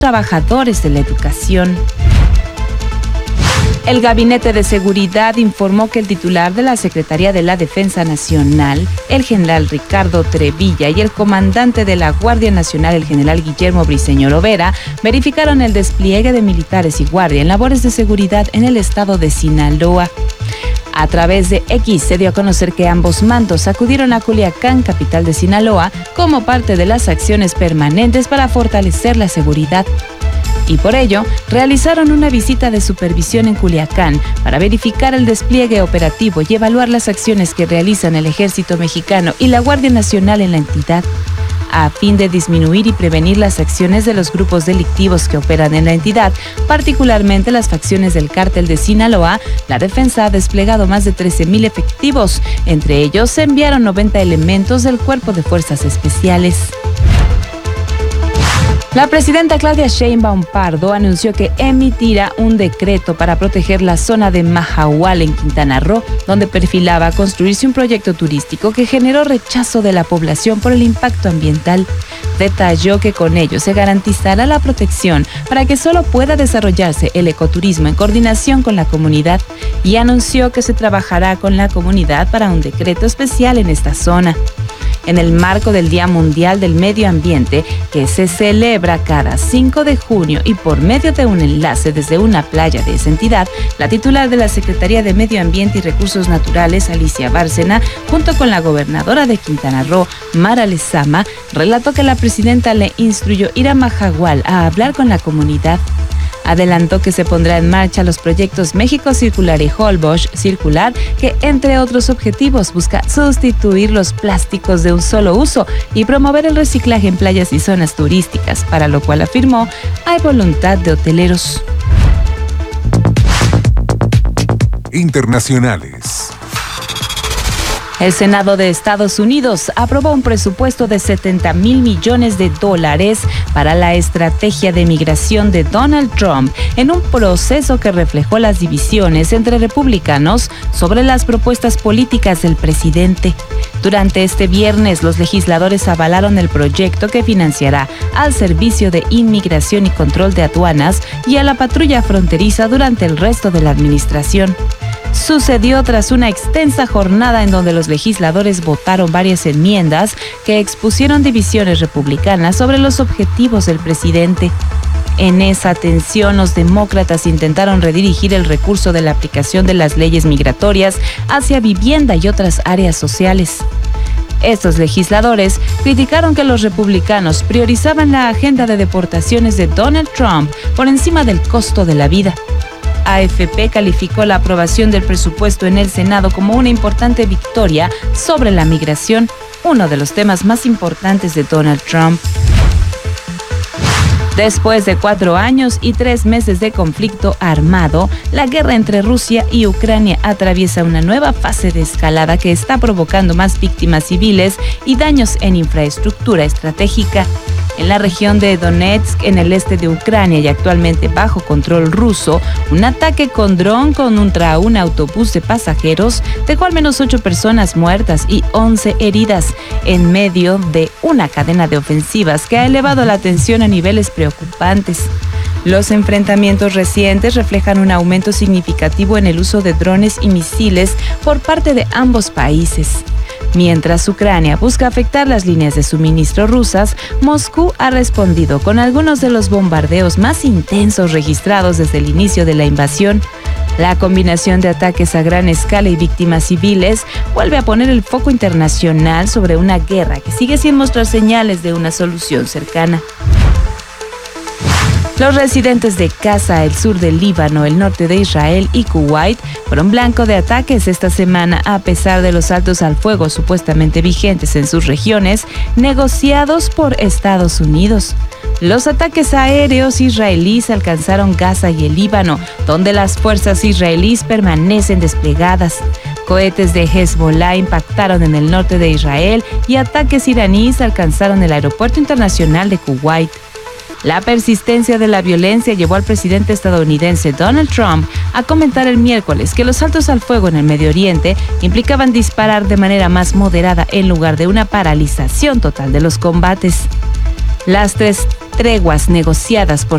trabajadores de la educación. El Gabinete de Seguridad informó que el titular de la Secretaría de la Defensa Nacional, el general Ricardo Trevilla, y el comandante de la Guardia Nacional, el general Guillermo Briceño Lovera, verificaron el despliegue de militares y guardia en labores de seguridad en el estado de Sinaloa. A través de X se dio a conocer que ambos mandos acudieron a Culiacán, capital de Sinaloa, como parte de las acciones permanentes para fortalecer la seguridad. Y por ello, realizaron una visita de supervisión en Culiacán para verificar el despliegue operativo y evaluar las acciones que realizan el Ejército Mexicano y la Guardia Nacional en la entidad, a fin de disminuir y prevenir las acciones de los grupos delictivos que operan en la entidad, particularmente las facciones del Cártel de Sinaloa. La defensa ha desplegado más de 13,000 efectivos. Entre ellos, se enviaron 90 elementos del Cuerpo de Fuerzas Especiales. La presidenta Claudia Sheinbaum Pardo anunció que emitirá un decreto para proteger la zona de Mahahual en Quintana Roo, donde perfilaba construirse un proyecto turístico que generó rechazo de la población por el impacto ambiental. Detalló que con ello se garantizará la protección para que solo pueda desarrollarse el ecoturismo en coordinación con la comunidad, y anunció que se trabajará con la comunidad para un decreto especial en esta zona. En el marco del Día Mundial del Medio Ambiente, que se celebra cada 5 de junio y por medio de un enlace desde una playa de esa entidad, la titular de la Secretaría de Medio Ambiente y Recursos Naturales, Alicia Bárcena, junto con la gobernadora de Quintana Roo, Mara Lezama, relató que la presidenta le instruyó ir a Mahahual a hablar con la comunidad. Adelantó que se pondrá en marcha los proyectos México Circular y Holbox Circular, que entre otros objetivos busca sustituir los plásticos de un solo uso y promover el reciclaje en playas y zonas turísticas, para lo cual afirmó hay voluntad de hoteleros. Internacionales. El Senado de Estados Unidos aprobó un presupuesto de $70,000 millones para la estrategia de migración de Donald Trump, en un proceso que reflejó las divisiones entre republicanos sobre las propuestas políticas del presidente. Durante este viernes, los legisladores avalaron el proyecto que financiará al Servicio de Inmigración y Control de Aduanas y a la patrulla fronteriza durante el resto de la administración. Sucedió tras una extensa jornada en donde los legisladores votaron varias enmiendas que expusieron divisiones republicanas sobre los objetivos del presidente. En esa tensión, los demócratas intentaron redirigir el recurso de la aplicación de las leyes migratorias hacia vivienda y otras áreas sociales. Estos legisladores criticaron que los republicanos priorizaban la agenda de deportaciones de Donald Trump por encima del costo de la vida. AFP calificó la aprobación del presupuesto en el Senado como una importante victoria sobre la migración, uno de los temas más importantes de Donald Trump. Después de 4 años y 3 meses de conflicto armado, la guerra entre Rusia y Ucrania atraviesa una nueva fase de escalada que está provocando más víctimas civiles y daños en infraestructura estratégica. En la región de Donetsk, en el este de Ucrania y actualmente bajo control ruso, un ataque con dron contra un autobús de pasajeros dejó al menos 8 personas muertas y 11 heridas, en medio de una cadena de ofensivas que ha elevado la tensión a niveles preocupantes. Los enfrentamientos recientes reflejan un aumento significativo en el uso de drones y misiles por parte de ambos países. Mientras Ucrania busca afectar las líneas de suministro rusas, Moscú ha respondido con algunos de los bombardeos más intensos registrados desde el inicio de la invasión. La combinación de ataques a gran escala y víctimas civiles vuelve a poner el foco internacional sobre una guerra que sigue sin mostrar señales de una solución cercana. Los residentes de Gaza, el sur del Líbano, el norte de Israel y Kuwait fueron blanco de ataques esta semana a pesar de los altos al fuego supuestamente vigentes en sus regiones, negociados por Estados Unidos. Los ataques aéreos israelíes alcanzaron Gaza y el Líbano, donde las fuerzas israelíes permanecen desplegadas. Cohetes de Hezbollah impactaron en el norte de Israel y ataques iraníes alcanzaron el aeropuerto internacional de Kuwait. La persistencia de la violencia llevó al presidente estadounidense Donald Trump a comentar el miércoles que los altos al fuego en el Medio Oriente implicaban disparar de manera más moderada en lugar de una paralización total de los combates. Las 3 treguas negociadas por